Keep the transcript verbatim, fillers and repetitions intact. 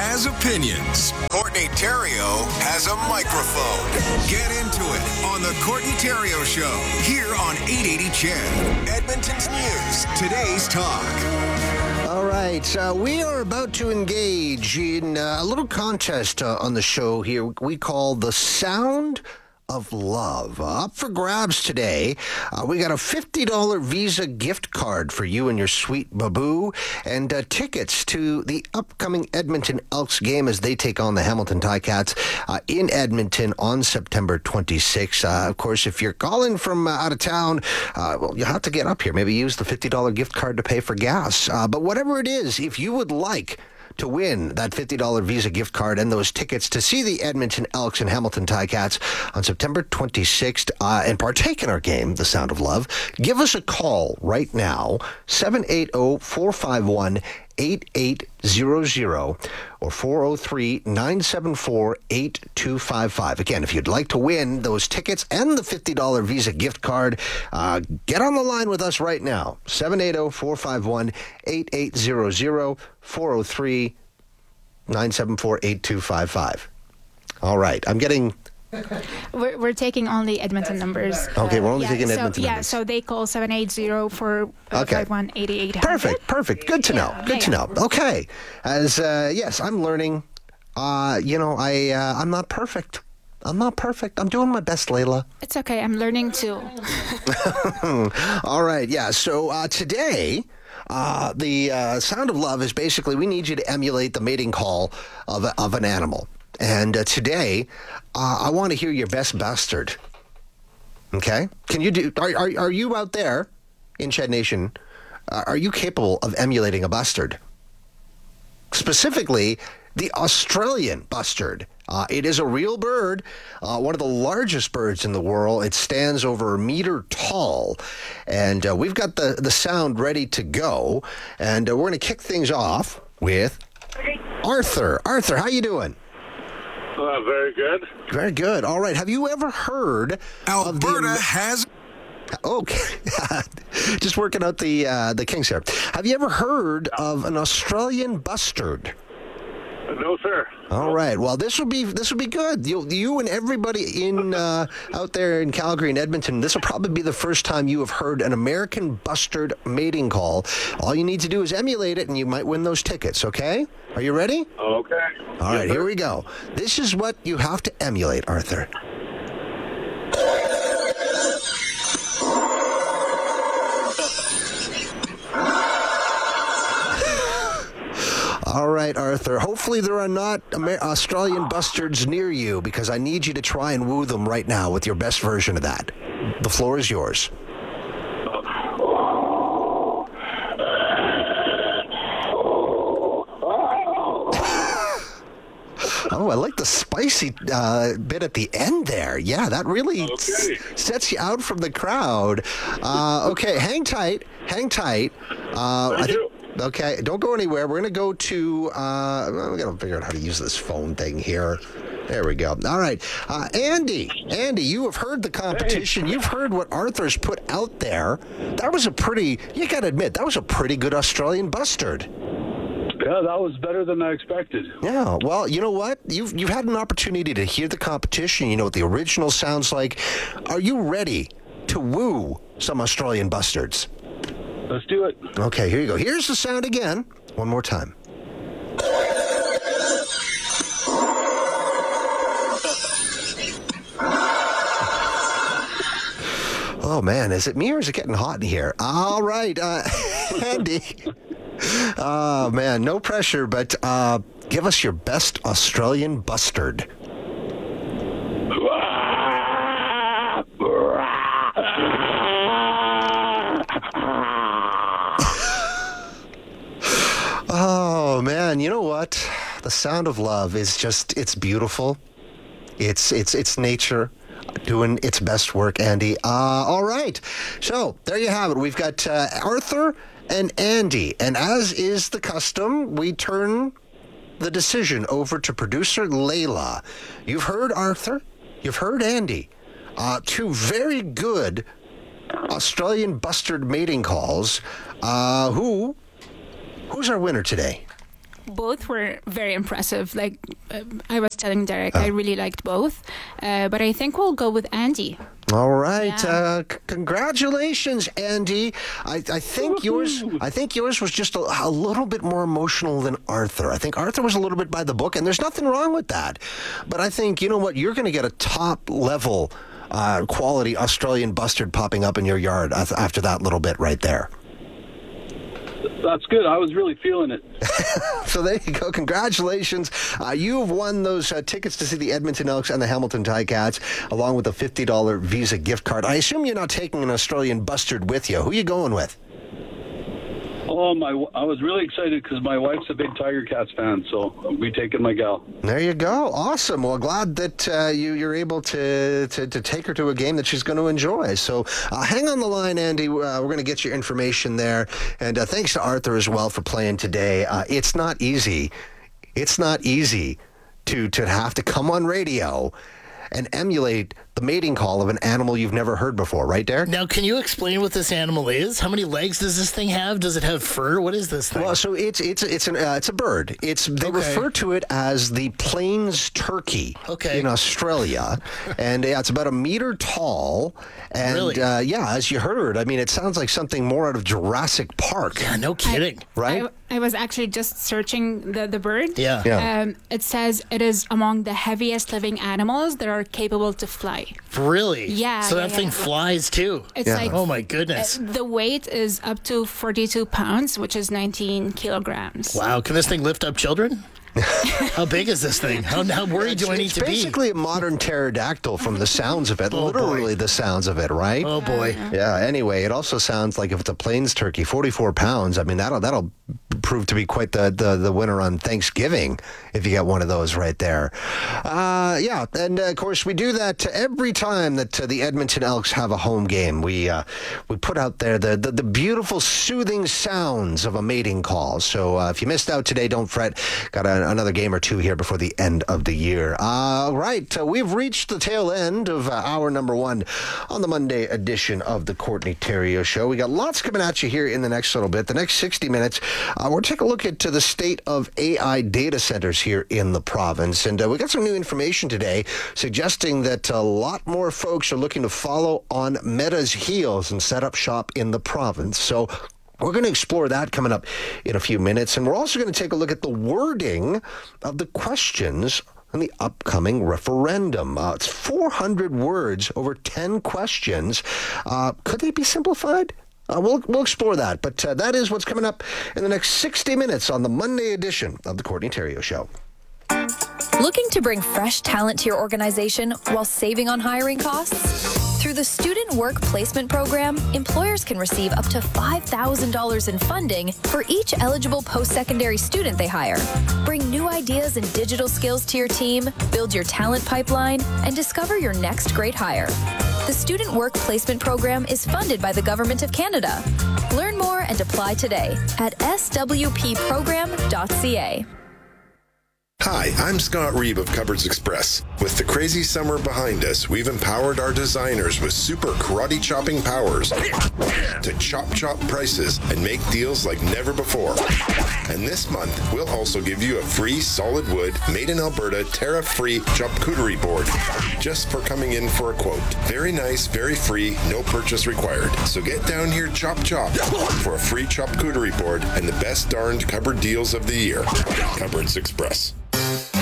has opinions. Courtney Terrio has a microphone. Get into it on the Courtney Terrio Show here on eight eighty C H E D. Edmonton's news. Today's talk. All right, uh, we are about to engage in uh, a little contest uh, on the show here we call The Sound of Love. Uh, up for grabs today, uh, we got a fifty dollars Visa gift card for you and your sweet baboo, and uh, tickets to the upcoming Edmonton Elks game as they take on the Hamilton Ticats uh, in Edmonton on September twenty-sixth. Uh, of course, if you're calling from uh, out of town, uh, well, you have to get up here. Maybe use the fifty dollars gift card to pay for gas. Uh, but whatever it is, if you would like to win that fifty dollars Visa gift card and those tickets to see the Edmonton Elks and Hamilton Ticats on September twenty-sixth uh, and partake in our game, The Sound of Love, give us a call right now, seven eight zero, four five one, eight eight zero zero or four oh three, nine seven four, eight two five five. Again, if you'd like to win those tickets and the fifty dollars Visa gift card, uh, get on the line with us right now, seven eight zero, four five one, eight eight zero zero, four oh three, nine seven four, eight two five five. All right, I'm getting... We're, we're taking only Edmonton numbers. Okay, we're only yeah, taking so, Edmonton yeah, numbers. so they call seven eight zero for Okay. five one eight eight hundred. Perfect, perfect. Good to know. Yeah, Good to yeah. know. Okay. As, uh, yes, I'm learning. Uh, you know, I, uh, I'm not perfect. I'm not perfect. I'm doing my best, Layla. It's okay. I'm learning too. All right, yeah. So uh, today, uh, the uh, Sound of Love is basically we need you to emulate the mating call of, a, of an animal. And uh, today, uh, I want to hear your best bastard. Okay? Can you do? Are are, are you out there in Shed Nation? Uh, are you capable of emulating a bustard? Specifically, the Australian bustard. Uh, it is a real bird, uh, one of the largest birds in the world. It stands over a meter tall, and uh, we've got the, the sound ready to go. And uh, we're going to kick things off with Arthur. Arthur, how you doing? Uh, very good. Very good. All right. Have you ever heard Alberta of the... has... Okay. Just working out the uh, the kinks here. Have you ever heard of an Australian bustard? No, sir. All right. Well, this will be this will be good. You you and everybody in uh, out there in Calgary and Edmonton. This will probably be the first time you have heard an American bustard mating call. All you need to do is emulate it, and you might win those tickets. Okay? Are you ready? Okay. All right. Here we go. This is what you have to emulate, Arthur. All right, Arthur. Hopefully there are not Amer- Australian bustards near you, because I need you to try and woo them right now with your best version of that. The floor is yours. Oh, I like the spicy uh, bit at the end there. Yeah, that really Okay. s- sets you out from the crowd. Uh, okay, hang tight. Hang tight. Uh, Thank you. Okay, don't go anywhere. We're going to go to, uh, we're going to figure out how to use this phone thing here. There we go. All right. Uh, Andy, Andy, you have heard the competition. You've heard what Arthur's put out there. That was a pretty, you got to admit, that was a pretty good Australian bustard. Yeah, that was better than I expected. Yeah, well, you know what? You've, you've had an opportunity to hear the competition. You know what the original sounds like. Are you ready to woo some Australian bustards? Let's do it. Okay, here you go. Here's the sound again. One more time. Oh, man, is it me or is it getting hot in here? All right, uh, Andy. Oh, man, no pressure, but uh, give us your best Australian bustard. Oh, man, you know what? The Sound of Love is just, it's beautiful. It's, it's, it's nature doing its best work, Andy. Uh, all right. So there you have it. We've got uh, Arthur and Andy. And as is the custom, we turn the decision over to producer Layla. You've heard Arthur. You've heard Andy. Uh, two very good Australian bustard mating calls. Uh, who, who's our winner today? both were very impressive. Like uh, I was telling Derek, I really liked both. Uh, but I think we'll go with Andy. All right. Yeah. Uh, c- congratulations, Andy. I, I think yours. I think yours was just a, a little bit more emotional than Arthur. I think Arthur was a little bit by the book, and there's nothing wrong with that. But I think, you know what, you're going to get a top level uh, quality Australian bustard popping up in your yard after that little bit right there. That's good. I was really feeling it. So there you go. Congratulations. Uh, you have won those uh, tickets to see the Edmonton Elks and the Hamilton Ticats, along with a fifty dollars Visa gift card. I assume you're not taking an Australian bustard with you. Who are you going with? Oh, my! I was really excited because my wife's a big Tiger Cats fan, so I'll be taking my gal. There you go. Awesome. Well, glad that uh, you, you're able to, to, to take her to a game that she's going to enjoy. So uh, hang on the line, Andy. Uh, we're going to get your information there. And uh, thanks to Arthur as well for playing today. Uh, it's not easy. It's not easy to, to have to come on radio and emulate the mating call of an animal you've never heard before. Right, Derek? Now, can you explain what this animal is? How many legs does this thing have? Does it have fur? What is this thing? Well, so it's it's it's an uh, it's a bird. It's they Okay. refer to it as the plains turkey Okay. in Australia, and yeah, it's about a meter tall. And Really? uh, yeah, as you heard, I mean, it sounds like something more out of Jurassic Park, yeah, no kidding. right? I, I was actually just searching the, the bird. Yeah. Yeah. Um, it says it is among the heaviest living animals that are capable to fly. Really? Yeah, So yeah, that thing yeah. flies too. It's Yeah. like Oh my goodness. uh, the weight is up to forty-two pounds, which is nineteen kilograms. Wow. Can this thing lift up children? How big is this thing? How, how worried do I need It's to be? basically a modern pterodactyl from the sounds of it, Oh, literally the sounds of it, right? Oh boy. Yeah. Anyway, it also sounds like if it's a plains turkey, forty-four pounds. I mean, that'll that'll prove to be quite the the, the winner on Thanksgiving if you get one of those right there. Uh, yeah, and uh, of course we do that every time that uh, the Edmonton Elks have a home game. We uh, we put out there the, the the beautiful, soothing sounds of a mating call. So uh, if you missed out today, don't fret. Got a, another game or two here before the end of the year. Uh, right, uh, we've reached the tail end of uh, hour number one on the Monday edition of the Courtney Theriault Show. We got lots coming at you here in the next little bit. The next sixty minutes, uh, we'll take a look at uh, the state of A I data centers here in the province. And uh, we got some new information today suggesting that a lot more folks are looking to follow on Meta's heels and set up shop in the province. So we're going to explore that coming up in a few minutes. And we're also going to take a look at the wording of the questions on the upcoming referendum. Uh, it's four hundred words over ten questions. Uh, could they be simplified? Uh, we'll, we'll explore that. But uh, that is what's coming up in the next sixty minutes on the Monday edition of the Courtney Theriault Show. Looking to bring fresh talent to your organization while saving on hiring costs? Through the Student Work Placement Program, employers can receive up to five thousand dollars in funding for each eligible post-secondary student they hire. Bring new ideas and digital skills to your team, build your talent pipeline, and discover your next great hire. The Student Work Placement Program is funded by the Government of Canada. Learn more and apply today at s w p program dot c a. Hi, I'm Scott Reeb of Cupboards Express. With the crazy summer behind us, we've empowered our designers with super karate chopping powers to chop chop prices and make deals like never before. And this month, we'll also give you a free solid wood, made in Alberta, tariff-free charcuterie board just for coming in for a quote. Very nice, very free, no purchase required. So get down here, chop chop, for a free charcuterie board and the best darned cupboard deals of the year. Cupboards Express.